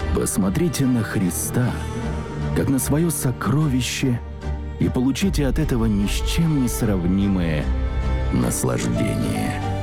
Посмотрите на Христа, как на свое сокровище, и получите от этого ни с чем не сравнимое наслаждение.